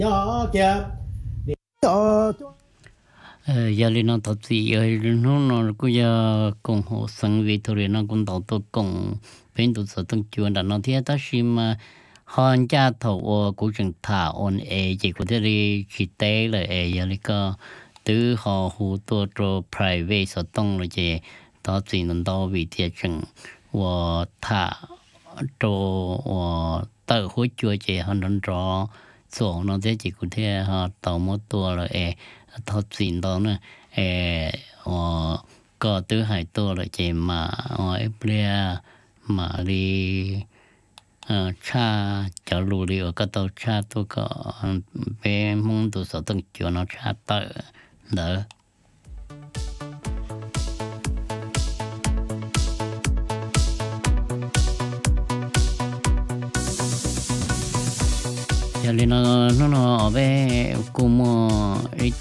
giờ lên nó tập gì rồi nó cũng giờ cùng hồ sinh vì thôi nó cũng đầu tư cùng bên tụ sở tăng trưởng đã nó thiết ta xin mà hơn cha thầu của trường thảo ôn chỉ có thể đi chỉ tế là giờ lấy cái từ họ hỗ trợ cho private sở tăng rồi chứ đó chỉ nên đó vì thế chừng và thả cho và tự hỗ trợ chứ hơn nên cho số nó sẽ chỉ có thể họ tạo mộtตัวrồi thật xin đó nữa có thứ haiตัวrồi chứ mà bia mà đi cha cho lù đi ở cái tàu cha tôi có về mong tôi sợ từng chuyện nó cha tự đỡ giờ lên nó ở về cũng ấy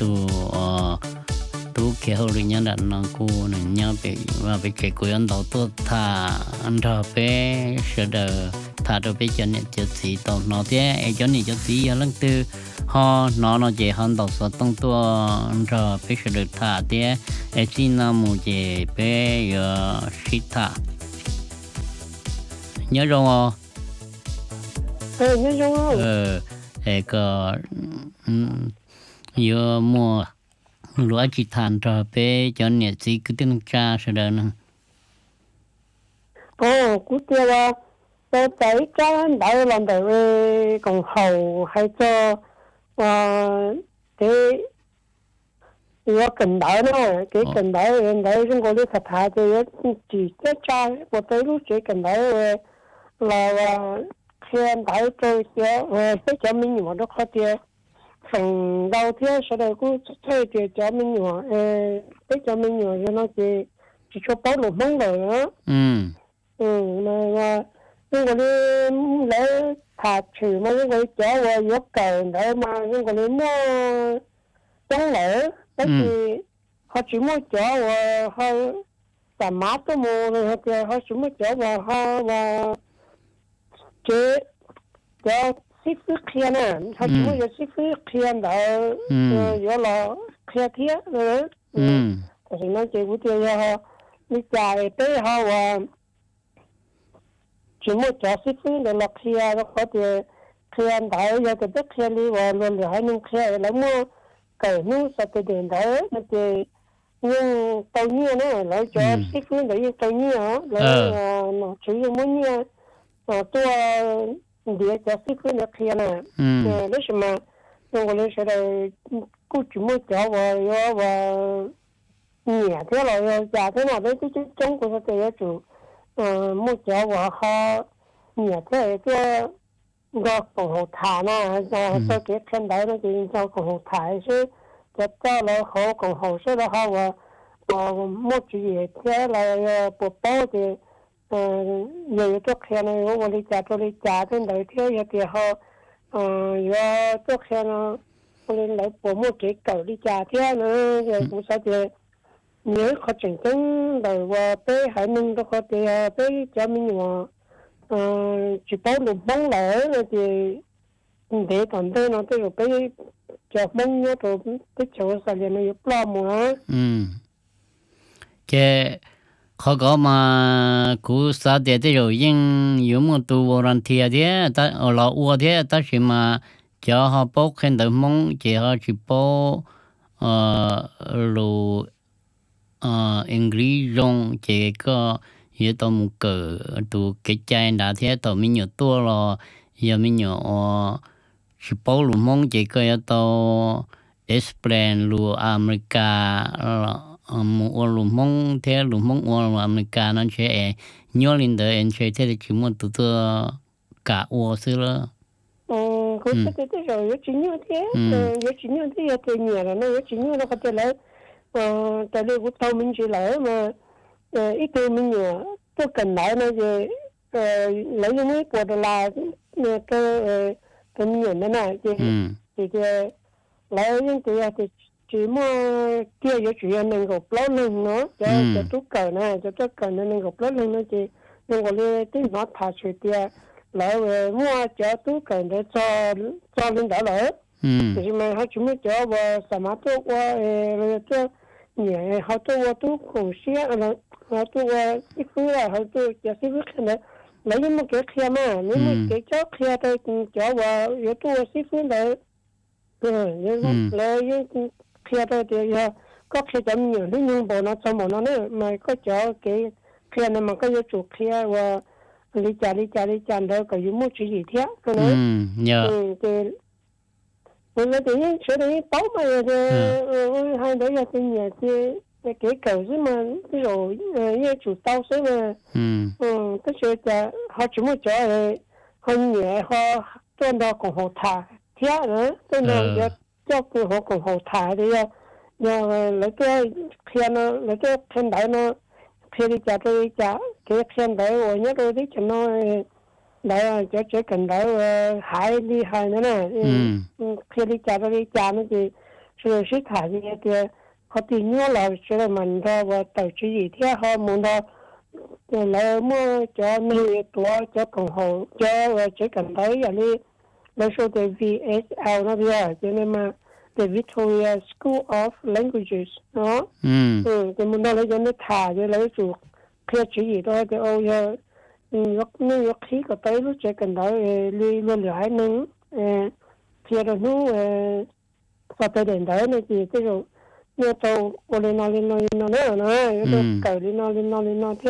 tu kia hồi rồi nhớ đặt nó cô này nhớ về và về cái cô ăn đầu tôi thà ăn rồi về sẽ đỡ thà rồi về cho nên cho gì tao nó thế cho nên cho gì ở lần tư họ nó chỉ ăn đầu số tăng tua ăn rồi về sẽ được thà thế chỉ là một chỉ về shit thà nhớ rồi không? Nhớ rồi. Giờ mua lúa chỉ than cho bé cho nên chỉ cứ tin cha sẽ đỡ nữa. Cú tiêu là tôi thấy cha đỡ làm đỡ còn hậu hay cho cái giờ cần đỡ nữa cái cần đỡ chúng tôi đi thật thà thì chỉ cái cha của tôi lúc chỉ cần đỡ là khi anh đỡ tôi sẽ cho mình mà nó khó tiêu phần đầu tiên sau đó cũng thuê tiền cho mình nhỏ để cho mình nhỏ cho nó chỉ cho bao lụt mông rồi đó mà nhưng mà đi lấy thà trừ mà những cái chỗ và dốc cầu để mà những cái mua chống lỡ tại vì họ chỉ mua chỗ và họ làm mát cái mua rồi họ chỉ mua chỗ và họ chế cho xích phước kia nè, họ chỉ có xích phước kia đó, rồi là kia thiết rồi, thì nó chỉ có tiêu họ đi chạy tới họ và chỉ một chỗ xích phước là kia nó có thể kia đó, giờ từ đất kia đi vào luôn rồi hai những kia là mua cái mua sao từ đến đó, nó thì nhưng tàu nhiên nữa, lấy chỗ xích phước để nhưng tàu nhiên đó, lấy nó chỉ dùng muốn nhiên, tôi địa cho xích phước nó kia nè, lúc mà tôi có lấy sẽ là cứ chỉ mua chỗ và nhẹ thế là giá thế nào đấy cái trong của cái chủ mua chỗ và họ nhẹ thế cái gọt phòng hộ thả nè, sau cái khen đấy nó chỉ cho phòng hộ thả chứ cho là họ còn hộ sẽ là họ và mua chỉ thế là bộ bao thì giờ cho khen này họ đi trả trên đấy thế thì họ giờ cho khen nó lên lấy bộ mua cái cầu đi trả thế nữa rồi cũng sao thì nhớ khó chỉnh chứng rồi và tới hải ninh đó có thể tới cho mình mà chỉ bao được bóng lẻ rồi thì để còn tới nó tới rồi tới cho bóng nhớ rồi tới chỗ sao liền nó giúp lo mà cái khó có mà cú sa để tới rồi nhưng nếu mà tu volunteer thế ta ở lò uo thế ta chỉ mà cho họ bốc khen được mong chỉ họ chỉ bốc lù English rong chỉ có hiện tại một cái tu cái trái đã thế tao mình nhiều tua lo giờ mình nhiều chỉ bốc lù mong chỉ có hiện tại explain lù America mua lù mong thế lù mong mua America nó sẽ nhớ lên đời anh sẽ thế chỉ muốn tụi cả ô xưa đó có thể thế rồi chỉ như thế chỉ như thế thì nhiều là nó chỉ như nó có thể lấy tại vì của tao mình chỉ lấy mà ít tôi mình nhiều tôi cần lấy nó về lấy những cái của là cái nhiều nữa này thì lấy những cái thì chỉ mua kia cho chuyện mình gộp lớn lên nó cho tôi cần này cho tôi cần nên mình gộp lớn lên nó chỉ nhưng còn đi tính nó thả chuyện kia lấy về mua cho tôi cần để cho lên đỡ lỡ thì mà họ chúng mới cho vào sản xuất qua cho nhẹ họ tôi tôi cũng xía là họ tôi cái thứ là họ tôi cho cái thứ này lấy những cái kia mà nếu mà cái cho kia tôi cho vào yếu tôi cái thứ đấy lấy những kia tôi thì có kia chấm nhiều nhưng bộ nó cho nó nữa mà có cho cái kia này mà có yếu chủ kia và lý trả đó có yếu mua chỉ gì thế cái này thì rồi tự nhiên chỗ đấy bóng mà hai đứa là cái nhà cái cầu chứ mà cái rồi như chủ tàu số mà cái chỗ là họ chỉ muốn cho họ nhẹ họ tên đó còn họ thả thế nữa tên đó cho cái họ còn họ thả thì giờ lấy cái khen nó lấy cái khen đấy nó khen đi trả cái khen đấy rồi nhớ rồi đi cho nó đấy cho cần đấy hai đi hai nữa nè khi đi trả nó thì sự sự thả gì thì họ tìm nhớ là sẽ mình ra và tổ chức gì thế họ muốn đó là mua cho người tuổi cho cộng hộ cho cần đấy là đi lấy số cái VSL nó bây giờ cho nên mà the Victoria School of Languages đó thì muốn đó lấy cho nó thả cho lấy chủ khi chỉ gì đó thì lúc khi có tới lúc chơi cần đó luôn lại nâng khi đó nó và tới đến đó này thì cái rồi như tàu lên nó nữa nó cởi lên nó